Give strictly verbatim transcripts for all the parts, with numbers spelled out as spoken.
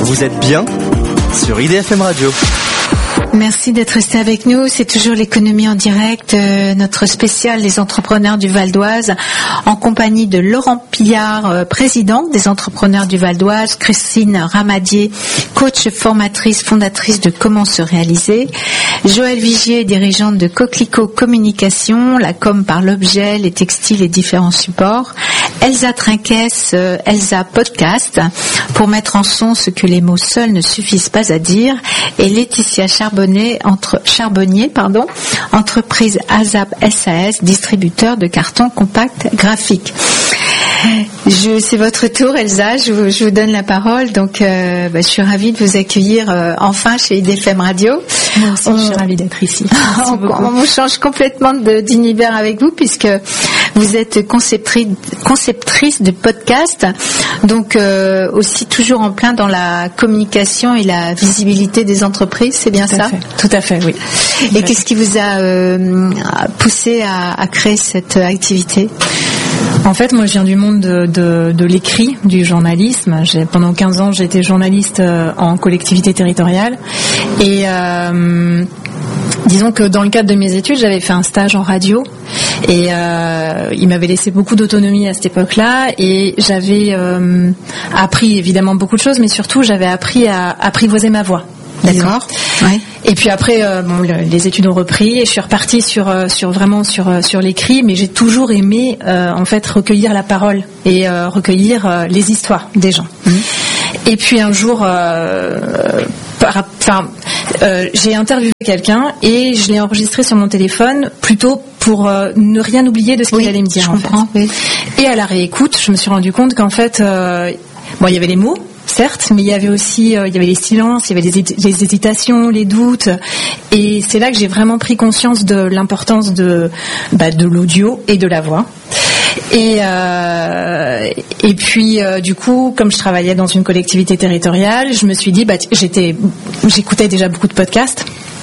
Vous êtes bien sur I D F M Radio. Merci d'être resté avec nous. C'est toujours l'économie en direct, euh, notre spécial Les entrepreneurs du Val d'Oise, en compagnie de Laurent Pillard, euh, président des entrepreneurs du Val d'Oise, Christine Ramadier, coach formatrice, fondatrice de Comment se réaliser, Joël Vigier, dirigeante de Coquelicot Communication, la com par l'objet, les textiles et différents supports, Elsa Trinquès, euh, Elsa Podcast, pour mettre en son ce que les mots seuls ne suffisent pas à dire, et Laetitia Charbonnier, entre, Charbonnier, pardon, entreprise ASAP S A S, distributeur de cartons compacts graphiques. Je, c'est votre tour, Elsa. Je vous, je vous donne la parole. Donc, euh, bah, je suis ravie de vous accueillir euh, enfin chez I D F M Radio. Moi aussi, on, je suis ravie d'être ici. on, on change complètement de, d'univers avec vous puisque vous êtes conceptrice, conceptrice de podcast, donc euh, aussi toujours en plein dans la communication et la visibilité des entreprises. C'est bien Tout ça? À fait. Tout à fait, oui. Et ouais. Qu'est-ce qui vous a euh, poussé à, à créer cette activité? En fait, moi, je viens du monde de, de, de l'écrit, du journalisme. J'ai, pendant quinze ans, j'ai été journaliste en collectivité territoriale. Et euh, disons que dans le cadre de mes études, j'avais fait un stage en radio. Et euh, il m'avait laissé beaucoup d'autonomie à cette époque-là. Et j'avais euh, appris évidemment beaucoup de choses, mais surtout, j'avais appris à apprivoiser ma voix. D'accord. Ouais. Et puis après, euh, bon, le, les études ont repris et je suis repartie sur, euh, sur vraiment sur euh, sur l'écrit, mais j'ai toujours aimé euh, en fait recueillir la parole et euh, recueillir euh, les histoires des gens. Mmh. Et puis un jour, euh, par, enfin, euh, j'ai interviewé quelqu'un et je l'ai enregistré sur mon téléphone plutôt pour euh, ne rien oublier de ce qu'il oui, allait me dire. Je en comprends. fait. Oui. Et à la réécoute, je me suis rendu compte qu'en fait, euh, bon, il y avait les mots. Certes, mais il y avait aussi, euh, il y avait les silences, il y avait les, les hésitations, les doutes, et c'est là que j'ai vraiment pris conscience de l'importance de, bah, de l'audio et de la voix. Et euh, et puis euh, du coup, comme je travaillais dans une collectivité territoriale, je me suis dit, bah, j'étais, j'écoutais déjà beaucoup de podcasts.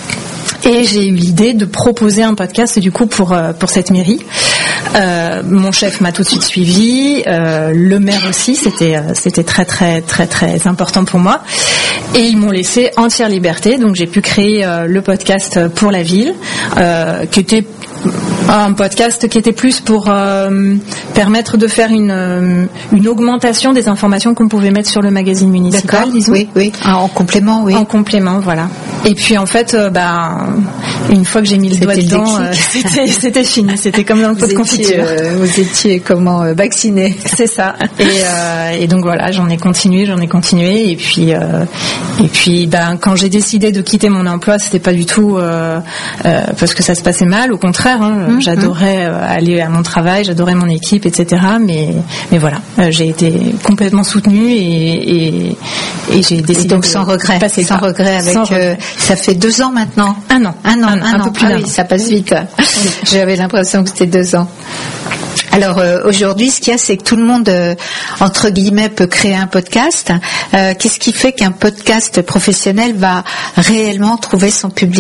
Et j'ai eu l'idée de proposer un podcast du coup pour pour cette mairie. Euh, mon chef m'a tout de suite suivi, euh, le maire aussi, c'était c'était très très très très important pour moi. Et ils m'ont laissé entière liberté, donc j'ai pu créer euh, le podcast pour la ville, euh, qui était un podcast qui était plus pour euh, permettre de faire une euh, une augmentation des informations qu'on pouvait mettre sur le magazine municipal. D'accord, disons. Oui, oui. Ah, en complément, oui. En complément, voilà. Et puis en fait, euh, bah, une fois que j'ai mis le doigt dedans, euh, c'était c'était fini. C'était comme dans le pot de confiture. Euh, vous étiez comment euh, vacciné. C'est ça. Et, euh, et donc voilà, j'en ai continué, j'en ai continué. Et puis euh, et puis, ben, quand j'ai décidé de quitter mon emploi, c'était pas du tout euh, euh, parce que ça se passait mal. Au contraire. Hein, mmh, j'adorais euh, aller à mon travail, j'adorais mon équipe, et cetera. Mais, mais voilà, euh, j'ai été complètement soutenue et, et, et j'ai décidé. Et donc de sans regret, passer sans pas. regret. Avec, sans euh, ça fait deux ans maintenant. Un an, un an, un, un, un, un peu plus ah d'un oui, an. ça passe vite. J'avais l'impression que c'était deux ans. Alors euh, aujourd'hui, ce qu'il y a, c'est que tout le monde, euh, entre guillemets, peut créer un podcast. Euh, qu'est-ce qui fait qu'un podcast professionnel va réellement trouver son public ?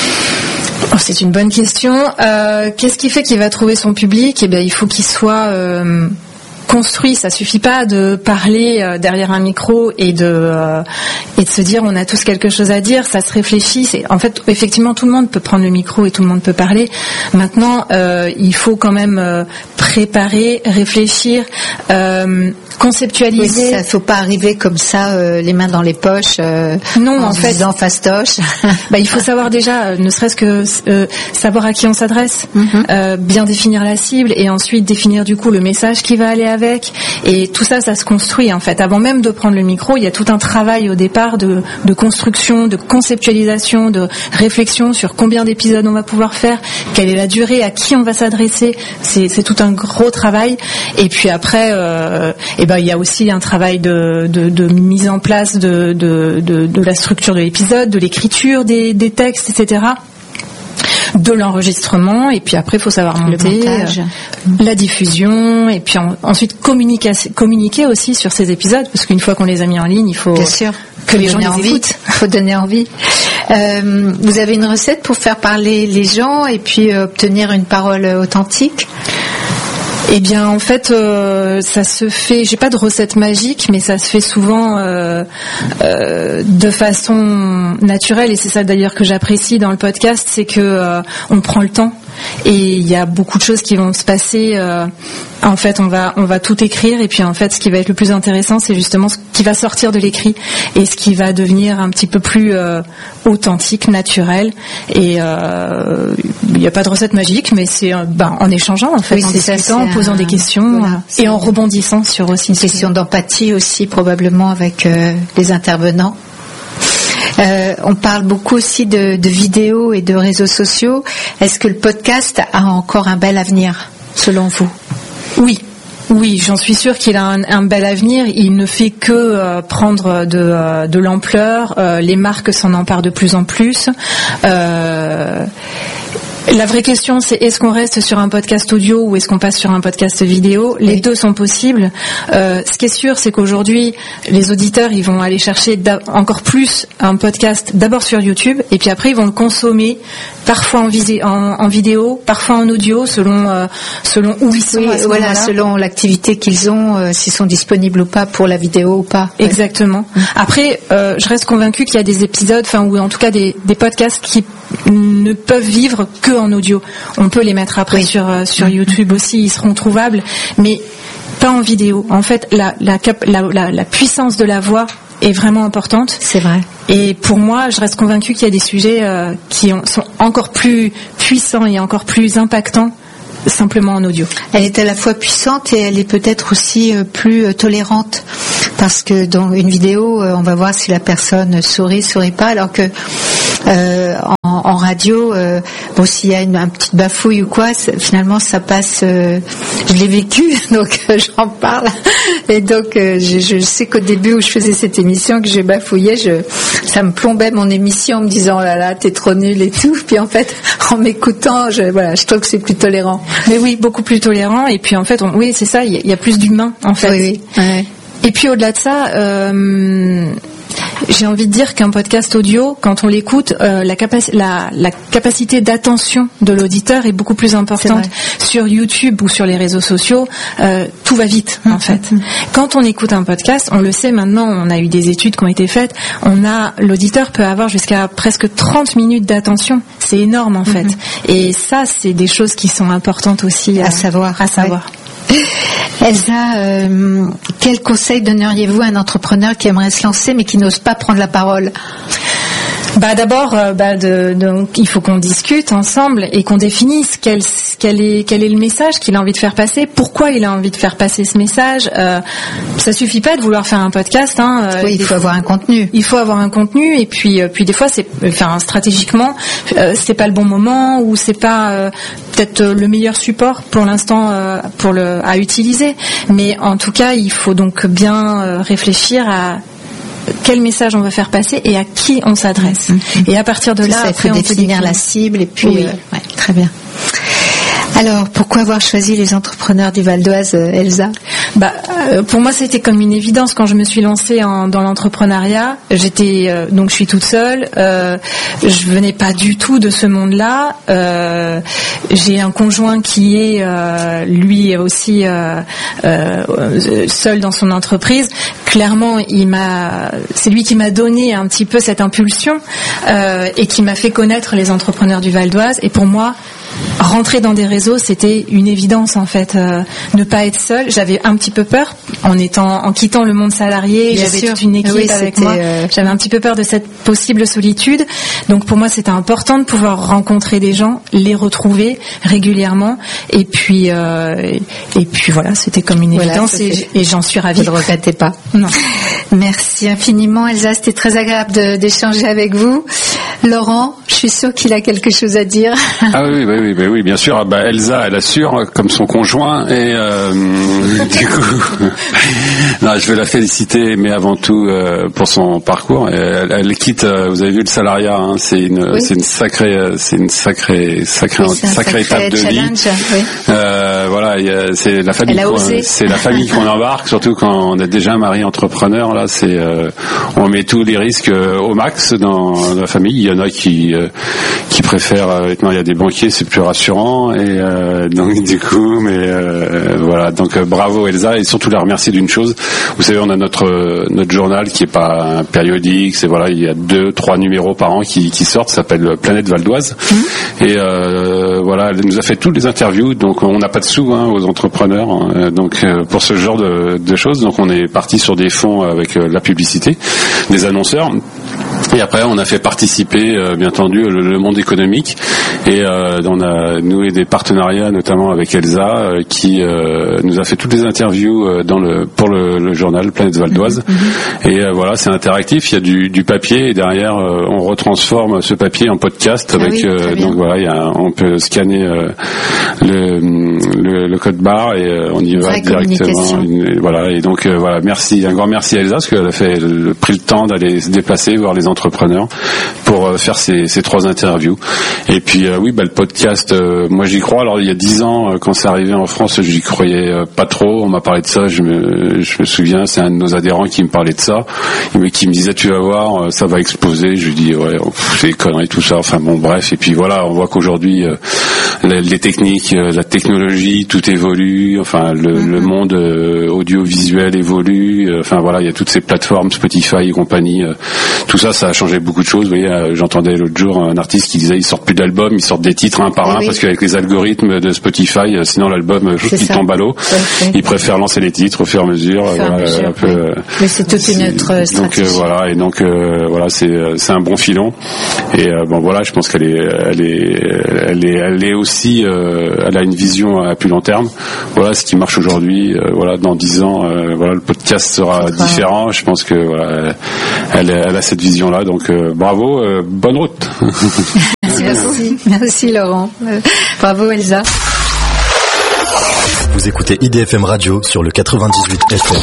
Oh, c'est une bonne question. Euh, qu'est-ce qui fait qu'il va trouver son public ? Eh bien, il faut qu'il soit euh, construit. Ça suffit pas de parler euh, derrière un micro et de euh, et de se dire on a tous quelque chose à dire. Ça se réfléchit. C'est, en fait, effectivement, tout le monde peut prendre le micro et tout le monde peut parler. Maintenant, euh, il faut quand même euh, préparer, réfléchir, euh, conceptualiser. Il ne faut pas arriver comme ça, euh, les mains dans les poches. Euh, non, en, en fait, disant fastoche. Bah, il faut savoir déjà, euh, ne serait-ce que euh, savoir à qui on s'adresse, mm-hmm. euh, bien définir la cible et ensuite définir du coup le message qui va aller avec. Et tout ça, ça se construit en fait. Avant même de prendre le micro, il y a tout un travail au départ de, de construction, de conceptualisation, de réflexion sur combien d'épisodes on va pouvoir faire, quelle est la durée, à qui on va s'adresser. C'est, c'est tout un gros travail. Et puis après, euh, et ben il y a aussi un travail de, de, de mise en place de, de, de, de la structure de l'épisode, de l'écriture des, des textes, et cetera. De l'enregistrement, et puis après il faut savoir monter, euh, la diffusion, et puis en, ensuite communiquer, communiquer aussi sur ces épisodes, parce qu'une fois qu'on les a mis en ligne, il faut Bien sûr. que les gens les envie. écoutent. Il faut donner envie. Euh, vous avez une recette pour faire parler les gens et puis euh, obtenir une parole authentique ? Eh bien, en fait, euh, ça se fait. J'ai pas de recette magique, mais ça se fait souvent euh, euh, de façon naturelle. Et c'est ça d'ailleurs que j'apprécie dans le podcast, c'est que euh, on prend le temps. Et il y a beaucoup de choses qui vont se passer. Euh, en fait, on va on va tout écrire, et puis en fait, ce qui va être le plus intéressant, c'est justement ce qui va sortir de l'écrit et ce qui va devenir un petit peu plus euh, authentique, naturel. Et euh, il n'y a pas de recette magique, mais c'est euh, ben, en échangeant, en fait, oui, en c'est discutant, ça, en posant un... des questions voilà, et en rebondissant sur aussi une question d'empathie aussi probablement avec euh, les intervenants. Euh, on parle beaucoup aussi de, de vidéos et de réseaux sociaux. Est-ce que le podcast a encore un bel avenir, selon vous ? Oui. Oui, j'en suis sûre qu'il a un, un bel avenir. Il ne fait que euh, prendre de, euh, de l'ampleur. Euh, les marques s'en emparent de plus en plus. Euh, La vraie question, c'est est-ce qu'on reste sur un podcast audio ou est-ce qu'on passe sur un podcast vidéo ? Les oui. deux sont possibles. Euh, ce qui est sûr, c'est qu'aujourd'hui, les auditeurs, ils vont aller chercher encore plus un podcast d'abord sur YouTube, et puis après, ils vont le consommer parfois en, visé- en, en vidéo, parfois en audio, selon euh, selon où ils sont. Oui, à ce voilà, moment-là. selon l'activité qu'ils ont, euh, s'ils sont disponibles ou pas pour la vidéo ou pas. Exactement. Ouais. Après, euh, je reste convaincue qu'il y a des épisodes, enfin, ou en tout cas des, des podcasts qui ne peuvent vivre que en audio. On peut les mettre après oui. sur euh, sur YouTube aussi, ils seront trouvables, mais pas en vidéo. En fait, la la, cap- la, la, la puissance de la voix est vraiment importante. C'est vrai. Et pour moi, je reste convaincue qu'il y a des sujets euh, qui ont, sont encore plus puissants et encore plus impactants simplement en audio. Elle est à la fois puissante et elle est peut-être aussi euh, plus euh, tolérante, parce que dans une vidéo, euh, on va voir si la personne sourit, sourit pas, alors que euh, en, en radio, euh, bon, s'il y a une, un petit bafouille ou quoi, finalement ça passe. Euh, je l'ai vécu, donc euh, j'en parle. Et donc euh, je, je sais qu'au début où je faisais cette émission, que j'ai bafouillé, je, ça me plombait mon émission en me disant oh là là, t'es trop nul et tout. Puis en fait, en m'écoutant, je, voilà, je trouve que c'est plus tolérant. Mais oui, beaucoup plus tolérant. Et puis en fait, on, oui, c'est ça. Il y, y a plus d'humain en fait. Oui, oui. Ouais. Et puis au-delà de ça, euh, j'ai envie de dire qu'un podcast audio, quand on l'écoute, euh, la, capaci- la, la capacité d'attention de l'auditeur est beaucoup plus importante. Sur YouTube ou sur les réseaux sociaux, euh, tout va vite en fait. Quand on écoute un podcast, on le sait maintenant, on a eu des études qui ont été faites, on a l'auditeur peut avoir jusqu'à presque trente minutes d'attention. C'est énorme en fait. Mm-hmm. Et ça, c'est des choses qui sont importantes aussi à, à savoir. À savoir. Ouais. Elsa, euh, quel conseil donneriez-vous à un entrepreneur qui aimerait se lancer mais qui n'ose pas prendre la parole ? Bah d'abord, euh, bah de, donc il faut qu'on discute ensemble et qu'on définisse quel, quel est quel est le message qu'il a envie de faire passer, pourquoi il a envie de faire passer ce message. Euh, ça suffit pas de vouloir faire un podcast. Hein, euh, oui, il faut fois, avoir un contenu. Il faut avoir un contenu et puis euh, puis des fois c'est, enfin stratégiquement, euh, c'est pas le bon moment ou c'est pas euh, peut-être le meilleur support pour l'instant euh, pour le à utiliser. Mais en tout cas, il faut donc bien euh, réfléchir à quel message on va faire passer et à qui on s'adresse. Mmh. Et à partir de là, ça, après, il faut on définir peut la cible et puis. Oui. Euh, ouais, très bien. Alors, pourquoi avoir choisi les entrepreneurs du Val d'Oise, Elsa ? Bah, euh, pour moi, c'était comme une évidence quand je me suis lancée en, dans l'entrepreneuriat. J'étais euh, donc je suis toute seule. Euh, je venais pas du tout de ce monde-là. Euh, j'ai un conjoint qui est euh, lui aussi euh, euh, seul dans son entreprise. Clairement, il m'a, c'est lui qui m'a donné un petit peu cette impulsion euh, et qui m'a fait connaître les entrepreneurs du Val d'Oise. Et pour moi, rentrer dans des réseaux, c'était une évidence en fait. Euh, ne pas être seule. J'avais un petit peu peur en étant, en quittant le monde salarié. Bien j'avais sûr. toute une équipe oui, avec moi. Euh... J'avais un petit peu peur de cette possible solitude. Donc pour moi, c'était important de pouvoir rencontrer des gens, les retrouver régulièrement. Et puis, euh, et, et puis voilà, c'était comme une voilà, évidence et, et j'en suis ravie. Vous ne regrettez pas. Non. Merci infiniment, Elsa. C'était très agréable de, d'échanger avec vous. Laurent, je suis sûre qu'il a quelque chose à dire. Ah oui, oui, oui, oui, oui bien sûr. Bah, Elsa, elle assure comme son conjoint et euh, du coup, non, je vais la féliciter, mais avant tout euh, pour son parcours. Elle, elle quitte. Euh, vous avez vu le salariat, hein, c'est une, oui. c'est une sacrée, c'est une sacrée, sacrée, oui, c'est sacrée un sacré étape de vie. Oui. Euh, voilà, y a, c'est la famille. Quoi, c'est la famille qu'on embarque, surtout quand on a déjà un mari entrepreneur. Là, c'est euh, on met tous les risques euh, au max dans, dans la famille. Il y en a qui euh, qui préfèrent. Euh, maintenant, il y a des banquiers, c'est plus rassurant. Et euh, donc du coup, mais euh, voilà. Donc euh, bravo Elsa, et surtout la remercier d'une chose. Vous savez, on a notre euh, notre journal qui est pas un périodique. C'est voilà, il y a deux, trois numéros par an qui qui sortent. Ça s'appelle Planète Valdoise. Mmh. Et euh, voilà, elle nous a fait toutes les interviews. Donc on n'a pas de sous hein, aux entrepreneurs. Hein, donc euh, pour ce genre de, de choses, donc on est parti sur des fonds avec euh, la publicité, des annonceurs. Et après, on a fait participer, euh, bien entendu, le, le monde économique. Et euh, on a noué des partenariats, notamment avec Elsa, euh, qui euh, nous a fait toutes les interviews euh, dans le pour le, le journal Planète Valdoise. Mmh. Et euh, voilà, c'est interactif. Il y a du, du papier et derrière, euh, on retransforme ce papier en podcast. Ah avec oui, euh, donc voilà, il y a, on peut scanner euh, le, le, le code barre et euh, on y va directement. Une, voilà. Et donc euh, voilà, merci, un grand merci à Elsa parce qu'elle a fait le, pris le temps d'aller se déplacer, voir les entrepreneurs pour euh, faire ces, ces trois interviews. Et puis euh, oui, bah, le podcast, euh, moi j'y crois. Alors il y a dix ans, euh, quand c'est arrivé en France, j'y croyais euh, pas trop. On m'a parlé de ça. Je me, je me souviens, c'est un de nos adhérents qui me parlait de ça, mais qui me disait tu vas voir, euh, ça va exploser. Je lui dis ouais, pff, c'est des conneries tout ça. Enfin bon, bref. Et puis voilà, on voit qu'aujourd'hui euh, les, les techniques, euh, la technologie, tout évolue. Enfin le, mm-hmm. le monde euh, audiovisuel évolue. Euh, enfin voilà, il y a toutes ces plateformes, Spotify et compagnie. Euh, tout ça, ça a changé beaucoup de choses. Vous voyez, euh, j'entendais l'autre jour un artiste qui disait ils sortent plus d'albums, ils sortent des titres un par un oui. parce qu'avec les algorithmes de Spotify, euh, sinon l'album euh, il tombe à l'eau. Ouais, ils préfèrent lancer les titres au fur et à mesure. Euh, voilà, mesure un peu, oui. euh, Mais c'est toute une autre stratégie. Donc euh, voilà, et donc euh, voilà, c'est c'est un bon filon. Et euh, bon voilà, je pense qu'elle est elle est elle est elle est aussi euh, elle a une vision à plus long terme. Voilà ce qui marche aujourd'hui. Euh, voilà, dans dix ans, euh, voilà le podcast sera D'accord. différent. Je pense que voilà, elle, elle a cette vision là. Donc euh, bravo, euh, bonne route. Merci, merci Laurent. Euh, bravo Elsa. Vous écoutez I D F M Radio sur le quatre-vingt-dix-huit F M. I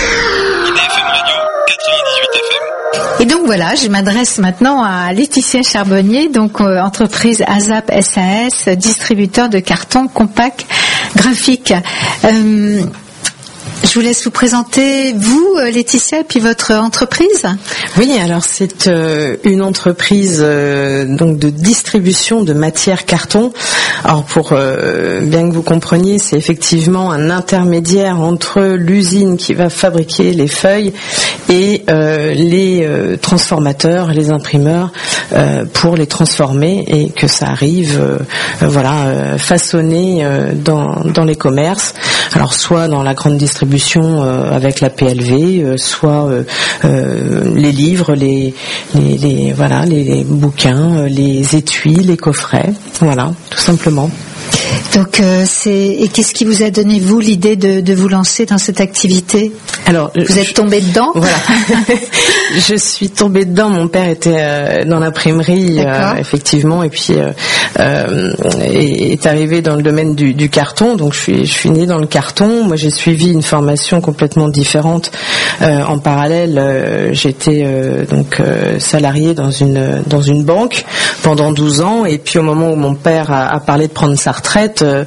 D F M Radio, quatre-vingt-dix-huit F M. Et donc voilà, je m'adresse maintenant à Laetitia Charbonnier, donc euh, entreprise ASAP S A S, distributeur de cartons compact graphique. Euh, Je vous laisse vous présenter, vous, Laetitia, et puis votre entreprise. Oui, alors c'est euh, une entreprise euh, donc de distribution de matière carton. Alors pour euh, bien que vous compreniez, c'est effectivement un intermédiaire entre l'usine qui va fabriquer les feuilles et euh, les euh, transformateurs, les imprimeurs euh, pour les transformer et que ça arrive, euh, voilà, euh, façonné euh, dans dans les commerces. Alors soit dans la grande distribution euh, avec la P L V, euh, soit euh, euh, les livres, les, les, les voilà, les, les bouquins, euh, les étuis, les coffrets, voilà, tout simplement. Donc, euh, c'est et qu'est-ce qui vous a donné vous l'idée de, de vous lancer dans cette activité ? Alors, vous je, êtes tombé dedans ? Voilà, je suis tombée dedans. Mon père était euh, dans l'imprimerie, euh, effectivement, et puis euh, euh, est arrivé dans le domaine du, du carton. Donc, je suis, je suis née dans le carton. Moi, j'ai suivi une formation complètement différente. Euh, en parallèle, euh, j'étais euh, donc euh, salariée dans une dans une banque pendant douze ans. Et puis, au moment où mon père a, a parlé de prendre sa retraite, euh,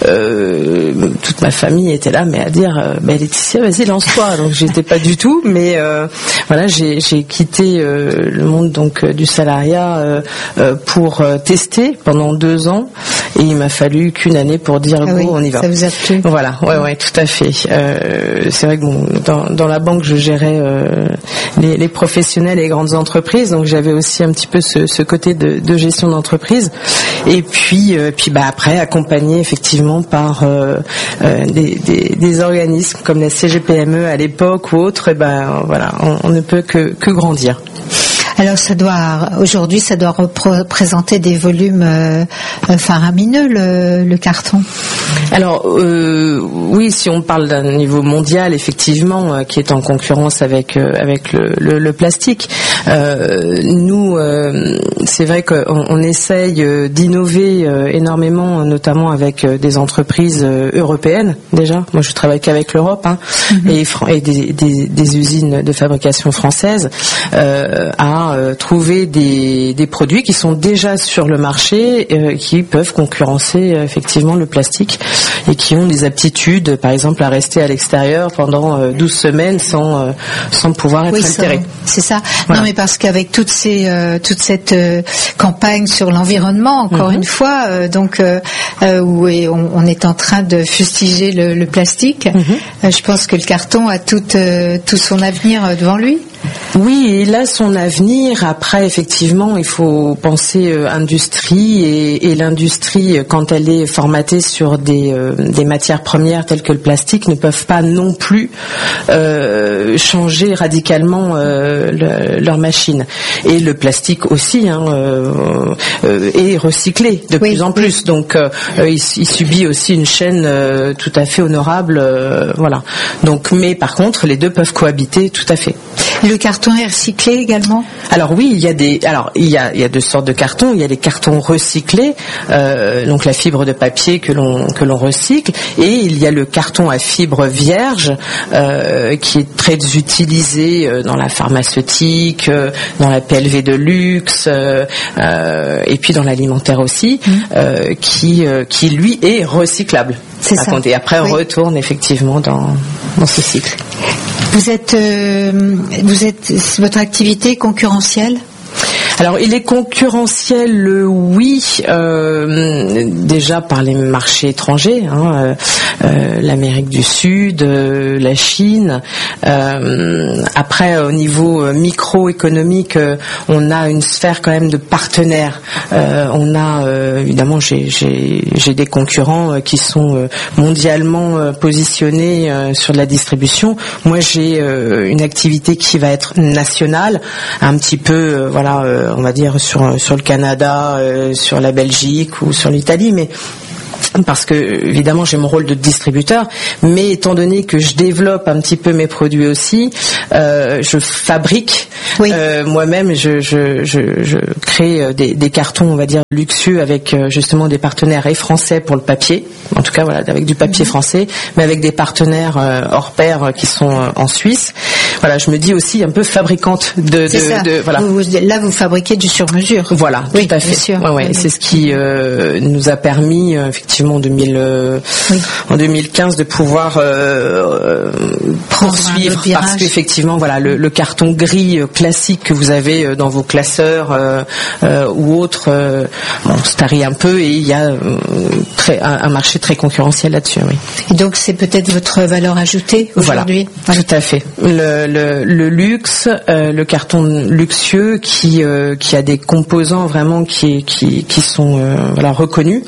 euh, toute ma famille était là, mais à dire, euh, bah, Laetitia, vas-y, lance-toi. Donc j'étais pas du tout, mais euh, voilà, j'ai, j'ai quitté euh, le monde donc euh, du salariat euh, euh, pour euh, tester pendant deux ans, et il m'a fallu qu'une année pour dire ah bon, oui, on y va. Ça vous a plu ? Voilà, ouais, ouais, tout à fait. Euh, c'est vrai que bon, dans, dans la banque, je gérais euh, les, les professionnels et les grandes entreprises, donc j'avais aussi un petit peu ce, ce côté de, de gestion d'entreprise. Et puis, euh, puis bah après, accompagné effectivement par euh, euh, des, des, des organismes comme la C G P M E à l'époque ou autres, et ben voilà, on, on ne peut que, que grandir. Alors ça doit aujourd'hui ça doit représenter des volumes euh, faramineux le, le carton. Alors euh, oui, si on parle d'un niveau mondial effectivement euh, qui est en concurrence avec euh, avec le, le, le plastique. Euh, nous euh, c'est vrai qu'on on essaye euh, d'innover euh, énormément, notamment avec euh, des entreprises euh, européennes déjà. Moi je travaille qu'avec l'Europe hein, mm-hmm. et, et des, des, des usines de fabrication françaises euh, à Euh, trouver des, des produits qui sont déjà sur le marché, euh, qui peuvent concurrencer euh, effectivement le plastique. et qui ont des aptitudes, par exemple, à rester à l'extérieur pendant euh, douze semaines sans euh, sans pouvoir être oui, altérés. C'est ça. Voilà. Non, mais parce qu'avec toutes ces euh, toute cette euh, campagne sur l'environnement, encore mm-hmm. une fois, euh, donc euh, euh, où on, on est en train de fustiger le, le plastique, mm-hmm. euh, je pense que le carton a tout euh, tout son avenir devant lui. Oui, il a son avenir. Après, effectivement, il faut penser euh, industrie et, et l'industrie, quand elle est formatée sur des, euh, des matières premières telles que le plastique, ne peuvent pas non plus euh, changer radicalement euh, le, leur machine. Et le plastique aussi hein, euh, euh, est recyclé de oui, plus en plus. Oui. Donc, euh, il, il subit aussi une chaîne euh, tout à fait honorable. Euh, voilà. Donc, mais par contre, les deux peuvent cohabiter tout à fait. Le carton est recyclé également ? Alors oui, il y a des, alors il y a, il y a deux sortes de cartons. Il y a les cartons recyclés, euh, donc la fibre de papier que l'on que l'on recycle, et il y a le carton à fibre vierge euh, qui est très utilisé dans la pharmaceutique, dans la P L V de luxe, euh, et puis dans l'alimentaire aussi, mmh. euh, qui euh, qui lui est recyclable. C'est ça. Et après, on oui. retourne effectivement dans dans ce cycle. Vous êtes, euh, vous êtes, votre activité concurrentielle ? Alors, il est concurrentiel, oui, euh, déjà par les marchés étrangers, hein, euh, l'Amérique du Sud, euh, la Chine. Euh, après, au niveau microéconomique, euh, on a une sphère quand même de partenaires. Euh, on a, euh, évidemment, j'ai, j'ai, j'ai des concurrents euh, qui sont euh, mondialement euh, positionnés euh, sur de la distribution. Moi, j'ai euh, une activité qui va être nationale, un petit peu, euh, voilà. Euh, on va dire sur sur le Canada, euh, sur la Belgique ou sur l'Italie, mais parce que évidemment j'ai mon rôle de distributeur, mais étant donné que je développe un petit peu mes produits aussi, euh, je fabrique oui. euh, moi-même, je, je, je, je crée des, des cartons, on va dire luxueux, avec justement des partenaires et français pour le papier, en tout cas voilà, avec du papier mmh. français, mais avec des partenaires euh, hors pair qui sont euh, en Suisse. Voilà, je me dis aussi un peu fabriquante de, c'est de, ça. de voilà. Vous, là, vous fabriquez du sur-mesure. Voilà, oui, tout à fait. Bien sûr. Ouais, ouais, oui. C'est ce qui euh, nous a permis euh, effectivement en, deux mille, euh, oui. en deux mille quinze de pouvoir euh, poursuivre, parce qu'effectivement, voilà, le, le carton gris euh, classique que vous avez dans vos classeurs euh, euh, ou autres, euh, bon, se tarit un peu, et il y a euh, très, un, un marché très concurrentiel là-dessus. Oui. Et donc, c'est peut-être votre valeur ajoutée aujourd'hui. Voilà, tout à fait. Le, le, le luxe, euh, le carton luxueux qui euh, qui a des composants vraiment qui qui qui sont euh, voilà reconnus,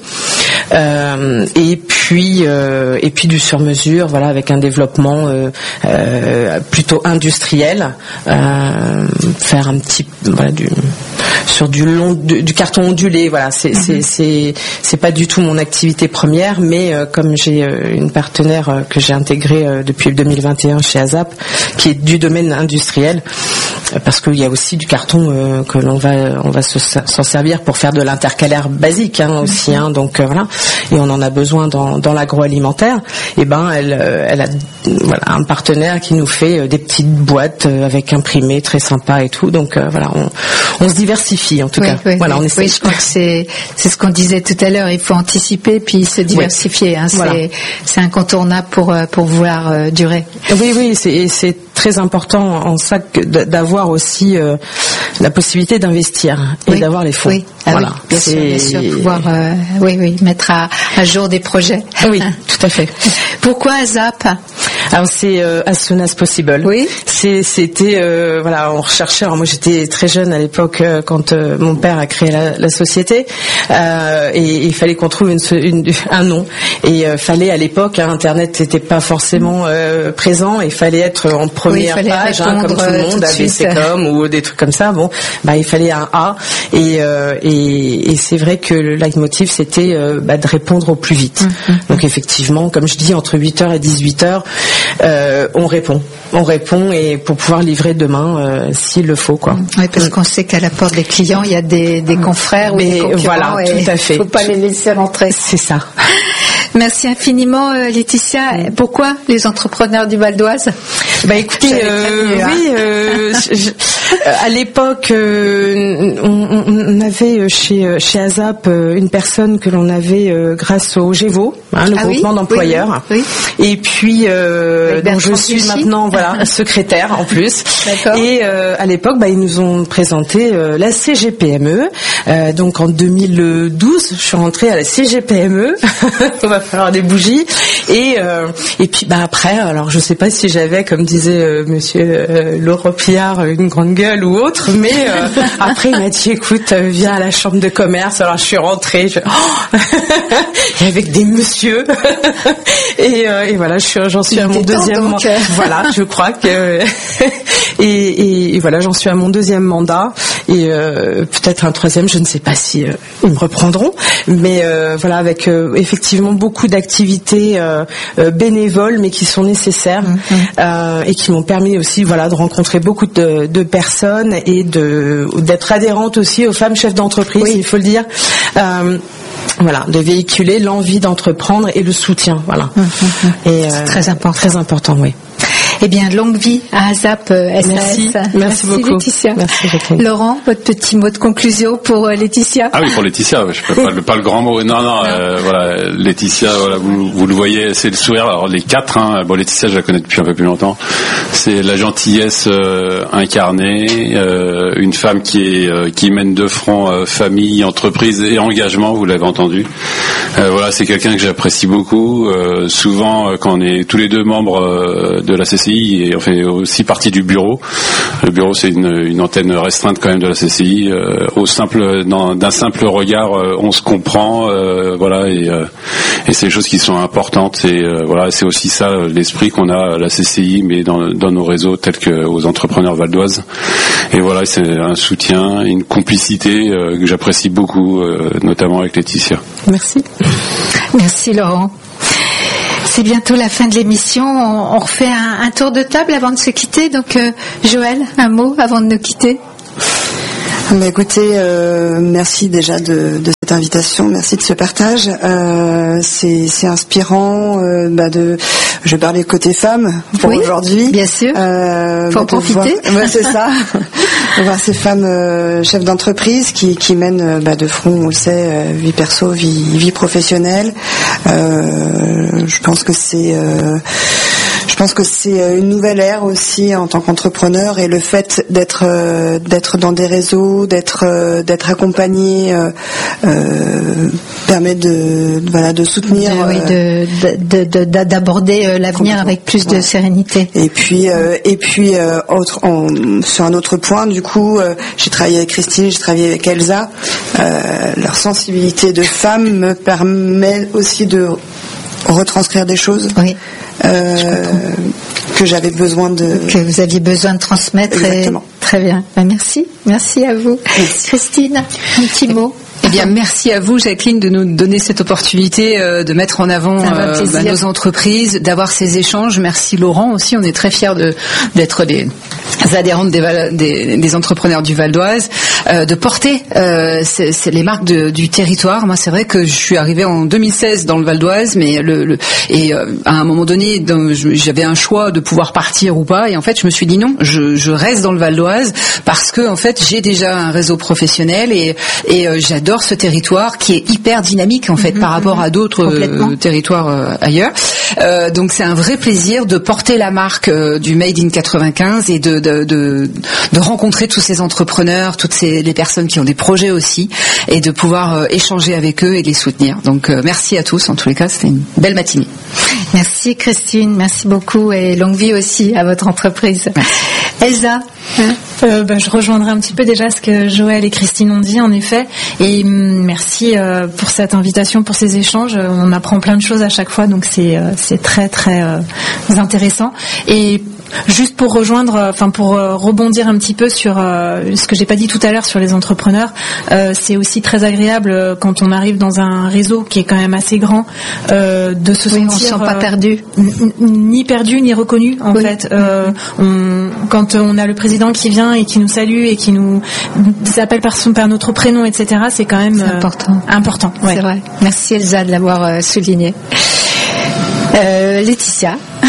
euh, et puis euh, et puis du sur-mesure, voilà, avec un développement euh, euh, plutôt industriel, euh, faire un petit voilà du sur du long du, du carton ondulé, voilà, c'est mm-hmm. c'est c'est c'est pas du tout mon activité première, mais euh, comme j'ai euh, une partenaire euh, que j'ai intégrée euh, depuis deux mille vingt et un chez ASAP, qui est du domaine industriel, parce qu'il y a aussi du carton euh, que l'on va on va se, s'en servir pour faire de l'intercalaire basique hein, aussi, hein, donc euh, voilà, et on en a besoin dans dans l'agroalimentaire. Et ben elle elle a voilà un partenaire qui nous fait des petites boîtes avec imprimés très sympa et tout, donc euh, voilà, on on se diversifie en tout oui, cas. Oui, voilà, oui, on essaie. Oui, je crois que c'est c'est ce qu'on disait tout à l'heure, il faut anticiper puis se diversifier, oui. hein, voilà. c'est c'est incontournable pour pour vouloir euh, durer. Oui oui, c'est c'est très important en ça d'avoir aussi euh, la possibilité d'investir et oui. d'avoir les fonds. Oui, ah voilà. oui, bien sûr, bien sûr, pouvoir euh, oui oui mettre à, à jour des projets. Oui, tout à fait. Pourquoi ASAP? Alors c'est euh, as soon as possible. Oui. C'est, c'était euh, voilà, on recherchait. Alors moi j'étais très jeune à l'époque euh, quand euh, mon père a créé la, la société, euh, et il fallait qu'on trouve une, une, un nom. Et euh, fallait à l'époque, hein, Internet n'était pas forcément euh, présent. Il fallait être en première oui, page, hein, comme tout le monde, A B C comme ou des trucs comme ça. Bon, bah il fallait un A. Et euh, et, et c'est vrai que le leitmotiv c'était euh, bah, de répondre au plus vite. Mm-hmm. Donc effectivement, comme je dis, entre huit heures et dix-huit heures. Euh, on répond, on répond, et pour pouvoir livrer demain euh, s'il le faut, quoi. Oui, parce qu'on sait qu'à la porte des clients, il y a des, des confrères mais ou des concurrents, voilà, tout à fait. Il ne faut pas les laisser rentrer. C'est ça. Merci infiniment, Laetitia. Pourquoi les entrepreneurs du Val d'Oise? Bah écoutez, euh, mieux, hein. oui, euh, je, à l'époque, euh, on, on avait chez chez ASAP une personne que l'on avait euh, grâce au GEVO, hein, le ah groupement oui, d'employeurs. Oui, oui. Et puis, euh, donc je suis maintenant voilà secrétaire en plus. D'accord. Et euh, à l'époque, bah, ils nous ont présenté euh, la C G P M E. Euh, donc en deux mille douze, je suis rentrée à la C G P M E. On va falloir des bougies. Et euh, et puis bah après, alors je sais pas si j'avais, comme disait euh, Monsieur euh, Laurent Pillard, une grande gueule ou autre, mais euh, après il m'a dit écoute, euh, viens à la chambre de commerce. Alors je suis rentrée, je... oh et avec des messieurs. et, euh, et voilà, je suis, j'en suis à mon deuxième mandat. Voilà, je crois que et, et, et voilà, j'en suis à mon deuxième mandat et euh, peut-être un troisième. Je ne sais pas si euh, ils me reprendront, mais euh, voilà, avec euh, effectivement beaucoup d'activités euh, euh, bénévoles, mais qui sont nécessaires mmh. euh, et qui m'ont permis aussi, voilà, de rencontrer beaucoup de, de personnes et de d'être adhérente aussi aux femmes chefs d'entreprise. Oui. Il faut le dire. Euh, Voilà, de véhiculer l'envie d'entreprendre et le soutien, voilà. Mmh, mmh. Et c'est euh, très important. Très important, oui. Eh bien, longue vie à ASAP euh, S A S. Merci, merci, merci beaucoup. Laetitia. Merci, Jacqueline. Laurent, votre petit mot de conclusion pour euh, Laetitia. Ah oui, pour Laetitia, je peux pas, le, pas le grand mot. Non, non, euh, voilà, Laetitia, voilà, vous, vous le voyez, c'est le sourire. Alors les quatre, hein, bon, Laetitia, je la connais depuis un peu plus longtemps. C'est la gentillesse euh, incarnée, euh, une femme qui est euh, qui mène de front euh, famille, entreprise et engagement. Vous l'avez entendu. Euh, voilà, c'est quelqu'un que j'apprécie beaucoup. Euh, souvent, quand on est tous les deux membres euh, de la C C I, et on fait aussi partie du bureau. Le bureau, c'est une, une antenne restreinte quand même de la C C I. Euh, au simple, dans, d'un simple regard, euh, on se comprend, euh, voilà, et, euh, et c'est des choses qui sont importantes. Et euh, voilà, c'est aussi ça l'esprit qu'on a à la C C I, mais dans, dans nos réseaux tels qu'aux entrepreneurs valdoises. Et voilà, c'est un soutien, une complicité euh, que j'apprécie beaucoup, euh, notamment avec Laetitia. Merci. Merci Laurent. C'est bientôt la fin de l'émission. On, on refait un, un tour de table avant de se quitter. Donc, euh, Joël, un mot avant de nous quitter. Bah écoutez, euh, merci déjà de, de cette invitation, merci de ce partage. Euh, c'est, c'est inspirant. Euh, bah de, je vais parler côté femme pour oui, aujourd'hui. Bien sûr. Euh, Faut bah en profiter. Voir, ouais, c'est ça. Voir ces femmes euh, chefs d'entreprise qui, qui mènent bah, de front, on le sait, euh, vie perso, vie, vie professionnelle. Euh, je pense que c'est euh, Je pense que c'est une nouvelle ère aussi en tant qu'entrepreneur, et le fait d'être euh, d'être dans des réseaux, d'être euh, d'être accompagné euh, euh, permet de voilà de soutenir, de, oui, de, de, de, de, d'aborder euh, l'avenir avec plus de ouais. sérénité. Et puis euh, et puis euh, autre, en, sur un autre point, du coup, euh, j'ai travaillé avec Christine, j'ai travaillé avec Elsa. Euh, leur sensibilité de femme me permet aussi de retranscrire des choses. Oui. Euh, que j'avais besoin de que vous aviez besoin de transmettre. Exactement. Et... Très bien. Ben, merci, merci à vous. Merci. Christine, un petit mot. Eh bien, merci à vous, Jacqueline, de nous donner cette opportunité euh, de mettre en avant euh, bah, nos entreprises, d'avoir ces échanges. Merci Laurent aussi, on est très fiers de, d'être des adhérentes des, des, des entrepreneurs du Val d'Oise, euh, de porter euh, c'est, c'est les marques de, du territoire. Moi, c'est vrai que je suis arrivée en deux mille seize dans le Val d'Oise, mais le, le et euh, à un moment donné, dans, j'avais un choix de pouvoir partir ou pas, et en fait, je me suis dit non, je, je reste dans le Val d'Oise parce que en fait, j'ai déjà un réseau professionnel et, et euh, j'adore ce territoire qui est hyper dynamique en fait mmh, par rapport mmh, à d'autres euh, territoires euh, ailleurs. Euh, donc c'est un vrai plaisir de porter la marque euh, du Made in quatre-vingt-quinze et de, de, de, de rencontrer tous ces entrepreneurs, toutes ces les personnes qui ont des projets aussi, et de pouvoir euh, échanger avec eux et les soutenir. Donc euh, merci à tous, en tous les cas c'était une belle matinée. Merci Christine, merci beaucoup, et longue vie aussi à votre entreprise. Merci. Elsa, hein euh, bah, je rejoindrai un petit peu déjà ce que Joël et Christine ont dit en effet, et hum, merci euh, pour cette invitation, pour ces échanges. On apprend plein de choses à chaque fois, donc c'est euh, c'est très très euh, intéressant. Et juste pour rejoindre, enfin pour euh, rebondir un petit peu sur euh, ce que j'ai pas dit tout à l'heure sur les entrepreneurs, euh, c'est aussi très agréable euh, quand on arrive dans un réseau qui est quand même assez grand, euh, de se oui, sentir on se sent pas euh, perdu, n- ni perdu ni reconnu en oui. fait. Euh, on, quand on a le président qui vient et qui nous salue et qui nous appelle par son par notre prénom, et cetera, c'est quand même c'est important. Euh, important. Ouais. C'est vrai. Merci Elsa de l'avoir euh, souligné. Euh, Laetitia.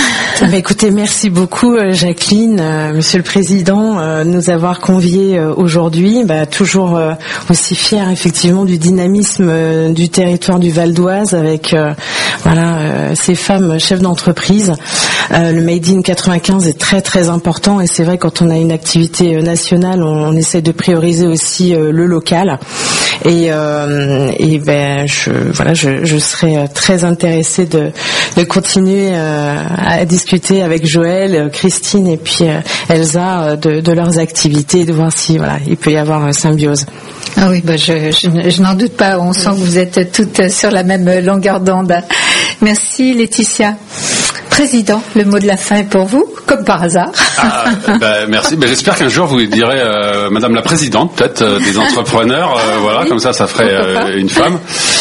Bah, écoutez, merci beaucoup Jacqueline, euh, Monsieur le Président, euh, de nous avoir conviés euh, aujourd'hui. Bah, toujours euh, aussi fier effectivement du dynamisme euh, du territoire du Val d'Oise avec euh, voilà euh, ces femmes chefs d'entreprise. Euh, le Made in quatre-vingt-quinze est très très important et c'est vrai quand on a une activité nationale, on, on essaie de prioriser aussi euh, le local. Et, euh, et ben je voilà je, je serais très intéressée de, de continuer euh, à discuter avec Joël, Christine et puis euh, Elsa de, de leurs activités et de voir si voilà il peut y avoir une symbiose. Ah oui, bah je, je, je n'en doute pas. On sent que vous êtes toutes sur la même longueur d'onde. Merci Laetitia. Président, le mot de la fin est pour vous, comme par hasard. Ah, bah, merci. Bah, j'espère qu'un jour vous direz euh, Madame la Présidente, peut-être euh, des entrepreneurs. Euh, voilà, oui, comme ça, ça ferait euh, une femme.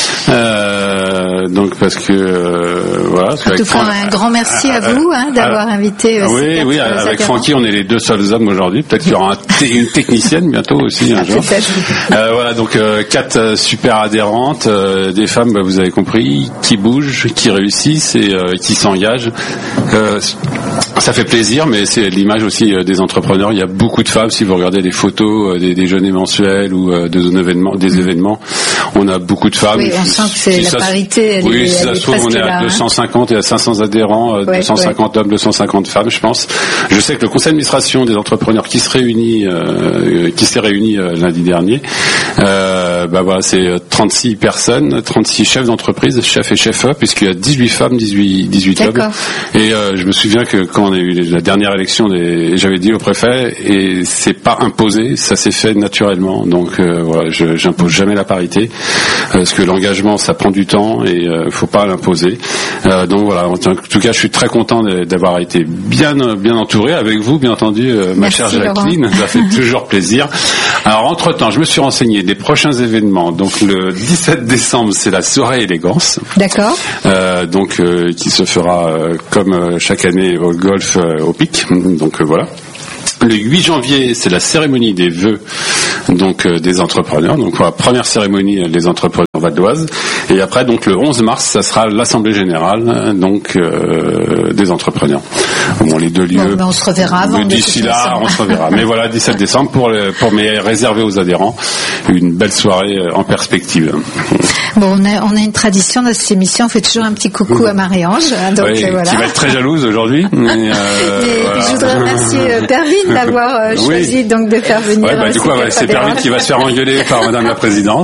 Euh, donc parce que euh, voilà. En tout cas, un grand merci à vous hein, d'avoir euh, invité. Euh, oui, oui. Avec Francky, on est les deux seuls hommes aujourd'hui. Peut-être qu'il y aura un t- une technicienne bientôt aussi un jour. Euh, voilà, donc euh, quatre euh, super adhérentes, euh, des femmes, bah, vous avez compris, qui bougent, qui réussissent et euh, qui s'engagent. Euh, ça fait plaisir, mais c'est l'image aussi euh, des entrepreneurs. Il y a beaucoup de femmes. Si vous regardez les photos euh, des déjeuners mensuels ou euh, de événements, des événements, on a beaucoup de femmes. Oui, on sent que c'est si la ça, parité. Elle oui, est, si elle ça est se trouve, on est à là, deux cent cinquante hein. et à cinq cents adhérents, euh, ouais, deux cent cinquante ouais. hommes, deux cent cinquante femmes, je pense. Je sais que le conseil d'administration des entrepreneurs qui se réunit, euh, qui s'est réuni euh, lundi dernier, euh, bah voilà, c'est trente-six personnes, trente-six chefs d'entreprise, chefs et chefs, puisqu'il y a dix-huit femmes, dix-huit, dix-huit hommes. Et euh, je me souviens que quand on a eu la dernière élection, des, j'avais dit au préfet, et c'est pas imposé, ça s'est fait naturellement. Donc euh, voilà, je, j'impose jamais la parité, euh, parce que l'engagement, ça prend du temps et euh, faut pas l'imposer. Euh, donc voilà, en tout cas, je suis très content d'avoir été bien bien entouré avec vous, bien entendu, euh, ma Merci, chère Jacqueline, Laurent. Ça fait toujours plaisir. Alors entre-temps, je me suis renseigné des prochains événements. Donc le dix-sept décembre, c'est la soirée élégance. D'accord. Euh, donc euh, qui se fera euh, comme euh, chaque année au golf euh, au Pic. Donc euh, voilà. Le huit janvier, c'est la cérémonie des vœux donc euh, des entrepreneurs. Donc voilà, première cérémonie euh, des entrepreneurs Val d'Oise. Et après, donc le onze mars, ça sera l'assemblée générale donc euh, des entrepreneurs. Bon, les deux lieux. Bon, mais on se reverra avant. D'ici là, on se reverra. Mais voilà, dix-sept décembre pour le, pour mes réserver aux adhérents, une belle soirée en perspective. Bon, on a on a une tradition dans cette émission, on fait toujours un petit coucou à Marie-Ange. Hein, donc oui, voilà. Qui va être très jalouse aujourd'hui. Mais, euh, et voilà. Je voudrais remercier euh, Pervine d'avoir euh, choisi oui. donc de faire venir. Ouais, bah, du coup, ouais, c'est Pervine qui va se faire engueuler par Madame la Présidente.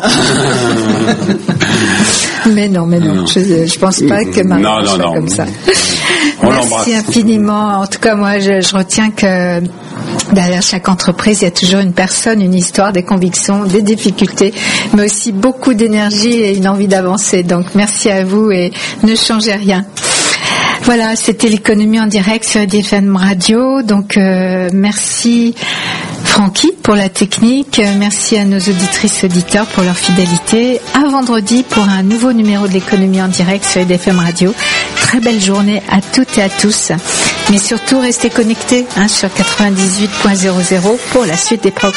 Mais non, mais non, non. Je, je pense pas que Marie-Ange soit comme ça. On Merci infiniment. En tout cas, moi, je, je retiens que derrière chaque entreprise, il y a toujours une personne, une histoire, des convictions, des difficultés, mais aussi beaucoup d'énergie et une envie d'avancer. Donc, merci à vous et ne changez rien. Voilà, c'était l'économie en direct sur E D F M Radio. Donc, euh, merci Francky pour la technique. Merci à nos auditrices et auditeurs pour leur fidélité. À vendredi pour un nouveau numéro de l'économie en direct sur E D F M Radio. Très belle journée à toutes et à tous. Mais surtout, restez connectés hein, sur quatre-vingt-dix-huit point zéro zéro pour la suite des programmes.